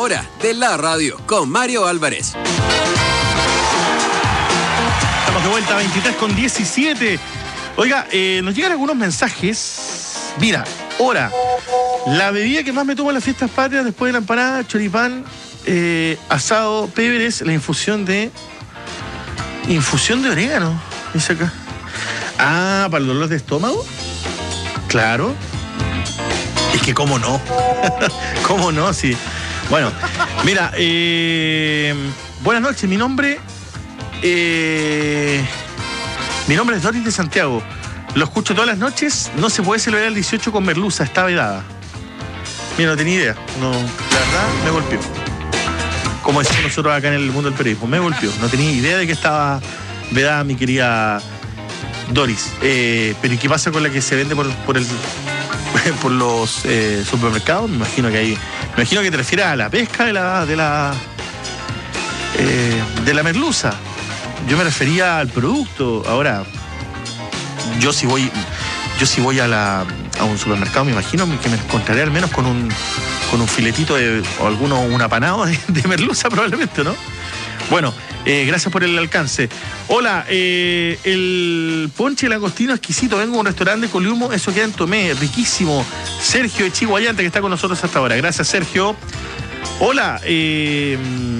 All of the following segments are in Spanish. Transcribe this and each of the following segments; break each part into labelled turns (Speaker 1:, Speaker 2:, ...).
Speaker 1: hora de la radio con Mario Álvarez.
Speaker 2: Estamos de vuelta, 23:17. Oiga, nos llegan algunos mensajes. Mira, hora. La bebida que más me tomo en las fiestas patrias después de la empanada, choripán, asado, pebres, la infusión de orégano. Dice acá. Ah, para el dolor de estómago. Claro. Es que cómo no. Cómo no, sí. Bueno, mira, buenas noches, mi nombre es Doris de Santiago. Lo escucho todas las noches. No se puede celebrar el 18 con merluza, está vedada. Mira, no tenía idea. No, la verdad, me golpeó. Como decimos nosotros acá en el mundo del periodismo, me golpeó. No tenía idea de que estaba vedada mi querida Doris. Pero ¿y qué pasa con la que se vende por los supermercados? Me imagino que te refieres a la pesca de la merluza. Yo me refería al producto. Ahora, yo si voy a un supermercado, me imagino que me encontraré al menos con un filetito un apanado de merluza probablemente, ¿no? Bueno, gracias por el alcance. Hola, el ponche langostino exquisito. Vengo a un restaurante de Coliumo, eso queda en Tomé, riquísimo. Sergio de Chihuayante, que está con nosotros hasta ahora. Gracias, Sergio. Hola, ¿qué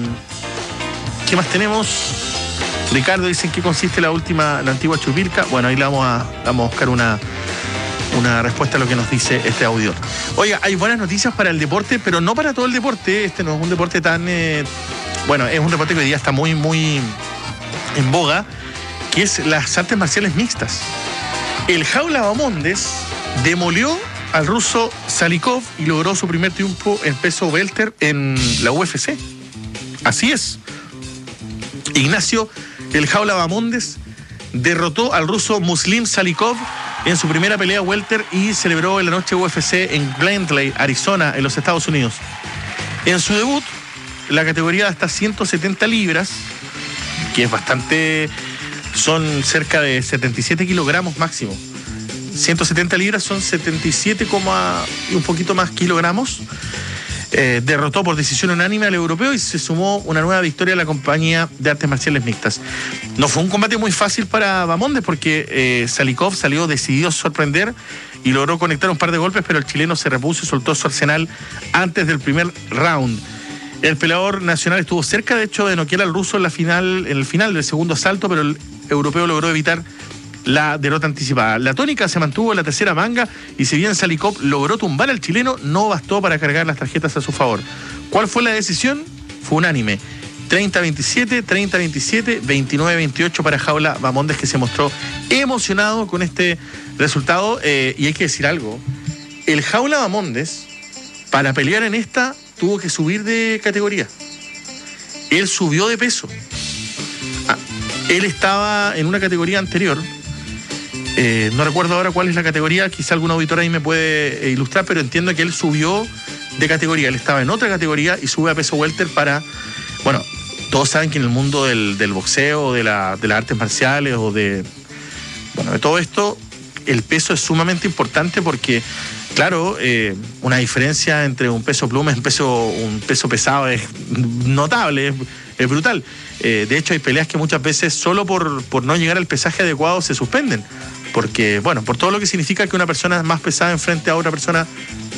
Speaker 2: más tenemos? Ricardo dice en qué consiste la antigua chupirca. Bueno, ahí le vamos a buscar una respuesta a lo que nos dice este audio. Oiga, hay buenas noticias para el deporte, pero no para todo el deporte. Este no es un deporte tan... bueno, es un deporte que hoy día está muy, muy en boga, que es las artes marciales mixtas. El Jaula Bahamondes demolió al ruso Salikov y logró su primer triunfo en peso welter en la UFC. Así es. Ignacio El Jaula Bahamondes derrotó al ruso Muslim Salikov en su primera pelea welter y celebró en la noche UFC en Glendale, Arizona, en los Estados Unidos. En su debut, la categoría de hasta 170 libras, que es bastante, son cerca de 77 kilogramos máximo. 170 libras son 77, y un poquito más kilogramos. Derrotó por decisión unánime al europeo y se sumó una nueva victoria a la compañía de artes marciales mixtas. No fue un combate muy fácil para Bahamondes porque Salikov salió decidido a sorprender y logró conectar un par de golpes, pero el chileno se repuso y soltó su arsenal antes del primer round. El peleador nacional estuvo cerca, de hecho, de noquear al ruso en el final del segundo asalto, pero el europeo logró evitar la derrota anticipada. La tónica se mantuvo en la tercera manga y si bien Salikov logró tumbar al chileno, no bastó para cargar las tarjetas a su favor. ¿Cuál fue la decisión? Fue unánime. 30-27, 30-27, 29-28 para Jaula Bahamondes, que se mostró emocionado con este resultado. Y hay que decir algo. El Jaula Bahamondes, para pelear en esta, tuvo que subir de categoría. Él subió de peso. Él estaba en una categoría anterior. No recuerdo ahora cuál es la categoría, quizá algún auditor ahí me puede ilustrar, pero entiendo que él subió de categoría. Él estaba en otra categoría y sube a peso welter para... Bueno, todos saben que en el mundo del boxeo, de las artes marciales o de todo esto, el peso es sumamente importante porque, claro, una diferencia entre un peso pluma y un peso pesado es notable, es brutal. De hecho, hay peleas que muchas veces solo por no llegar al pesaje adecuado se suspenden. Porque, por todo lo que significa que una persona más pesada enfrente a otra persona,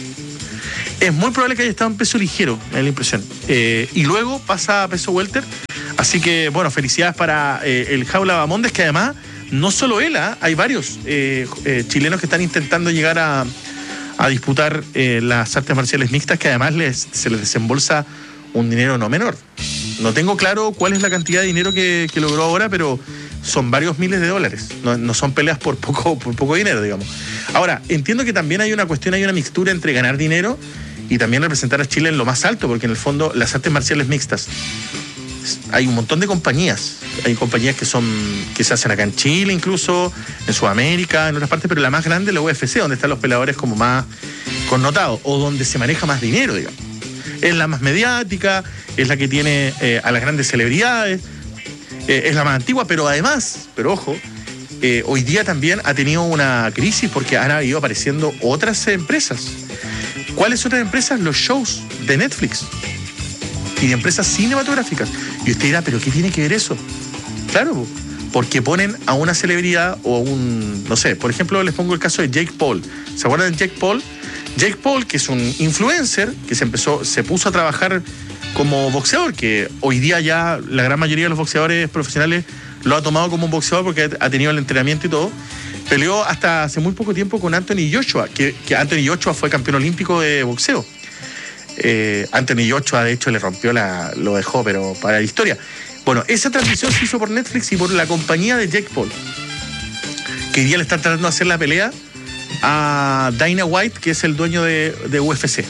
Speaker 2: es muy probable que haya estado en peso ligero, me da la impresión. Y luego pasa a peso welter. Así que, felicidades para el Jaula Bahamondes, que además, no solo él, hay varios chilenos que están intentando llegar a disputar las artes marciales mixtas, que además se les desembolsa un dinero no menor. No tengo claro cuál es la cantidad de dinero que logró ahora, pero son varios miles de dólares. No son peleas por poco dinero, digamos. Ahora, entiendo que también hay una mixtura entre ganar dinero y también representar a Chile en lo más alto, porque en el fondo las artes marciales mixtas, hay un montón de compañías. Hay compañías que se hacen acá en Chile, incluso en Sudamérica, en otras partes, pero la más grande es la UFC, donde están los peleadores como más connotados, o donde se maneja más dinero, digamos. Es la más mediática, es la que tiene a las grandes celebridades, es la más antigua, pero además, ojo, hoy día también ha tenido una crisis porque han ido apareciendo otras empresas. ¿Cuáles otras empresas? Los shows de Netflix. y de empresas cinematográficas. Y usted dirá, ¿pero qué tiene que ver eso? Claro, porque ponen a una celebridad o no sé, por ejemplo, les pongo el caso de Jake Paul. ¿Se acuerdan de Jake Paul? Jake Paul, que es un influencer, que se puso a trabajar como boxeador, que hoy día ya la gran mayoría de los boxeadores profesionales lo ha tomado como un boxeador porque ha tenido el entrenamiento y todo. Peleó hasta hace muy poco tiempo con Anthony Joshua, que Anthony Joshua fue campeón olímpico de boxeo. Anthony Joshua, de hecho, le rompió lo dejó, pero para la historia. Bueno, esa transmisión se hizo por Netflix y por la compañía de Jake Paul, que hoy día le están tratando de hacer la pelea a Dana White, que es el dueño de UFC.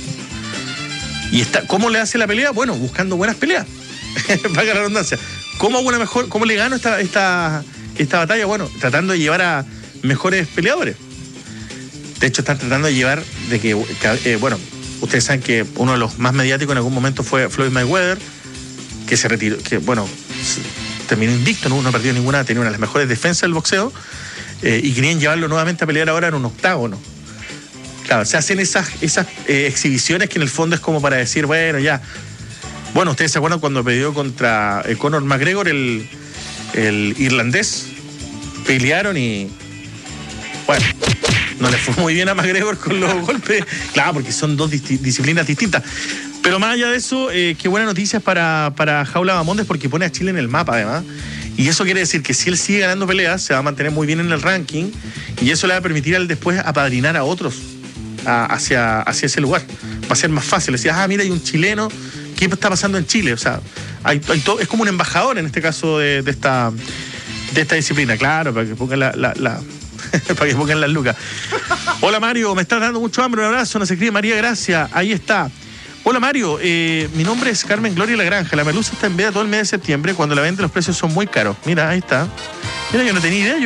Speaker 2: Y ¿cómo le hace la pelea? Bueno, buscando buenas peleas. Valga la redundancia. ¿Cómo le gano esta batalla? Bueno, tratando de llevar a mejores peleadores. De hecho, están tratando de llevar bueno, ustedes saben que uno de los más mediáticos en algún momento fue Floyd Mayweather, que se retiró, que bueno, terminó invicto, no ha perdido ninguna, tenía una de las mejores defensas del boxeo, y querían llevarlo nuevamente a pelear ahora en un octágono. Claro, se hacen esas exhibiciones que en el fondo es como para decir, bueno, ya. Bueno, ustedes se acuerdan cuando peleó contra Conor McGregor, el irlandés, pelearon y bueno, no le fue muy bien a McGregor con los golpes. Claro, porque son dos disciplinas distintas. Pero más allá de eso, qué buenas noticias para Jaula Bahamondes, porque pone a Chile en el mapa además. Y eso quiere decir que si él sigue ganando peleas, se va a mantener muy bien en el ranking, y eso le va a permitir a él después apadrinar a otros hacia ese lugar. Va a ser más fácil. Decía, mira, hay un chileno, ¿qué está pasando en Chile? O sea, hay todo, es como un embajador en este caso de esta disciplina. Claro, para que pongan para que pongan las lucas. Hola Mario, me estás dando mucho hambre, un abrazo, nos escribe María Gracia, ahí está. Hola Mario, mi nombre es Carmen Gloria Lagrange, la merluza está en venta todo el mes de septiembre, cuando la venta los precios son muy caros. Mira, ahí está. Mira, yo no tenía idea,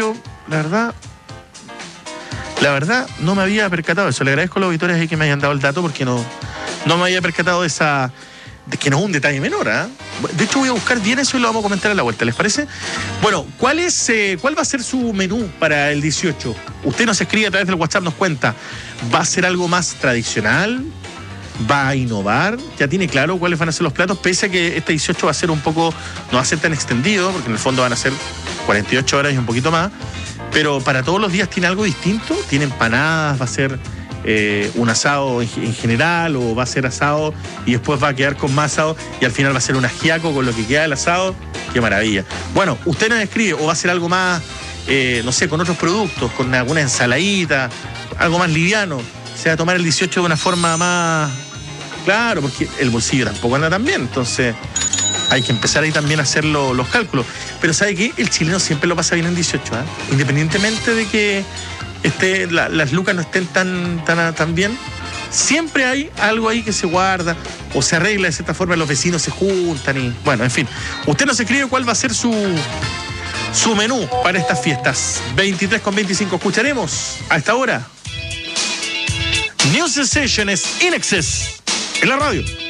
Speaker 2: la verdad no me había percatado de eso. Le agradezco a los auditores ahí que me hayan dado el dato, porque no me había percatado de que no es un detalle menor, ¿eh? De hecho, voy a buscar bien eso y lo vamos a comentar a la vuelta, ¿les parece? Bueno, ¿cuál va a ser su menú para el 18? Usted nos escribe a través del WhatsApp, nos cuenta, ¿va a ser algo más tradicional? ¿Va a innovar? ¿Ya tiene claro cuáles van a ser los platos? Pese a que este 18 va a ser no va a ser tan extendido, porque en el fondo van a ser 48 horas y un poquito más, pero para todos los días tiene algo distinto. ¿Tiene empanadas? ¿Va a ser un asado en general, o va a ser asado y después va a quedar con más asado y al final va a ser un ajiaco con lo que queda del asado? ¡Qué maravilla! Bueno, usted nos escribe, o va a ser algo más, no sé, con otros productos, con alguna ensaladita, algo más liviano. Se va a tomar el 18 de una forma más... Claro, porque el bolsillo tampoco anda tan bien, entonces hay que empezar ahí también a hacer los cálculos. Pero ¿sabe qué? El chileno siempre lo pasa bien en 18, ¿eh? Independientemente de que las lucas no estén tan bien, siempre hay algo ahí que se guarda o se arregla de cierta forma, los vecinos se juntan y bueno, en fin. Usted nos escribe cuál va a ser su menú para estas fiestas. 23:25, escucharemos a esta hora New Sensations, In Excess en la radio.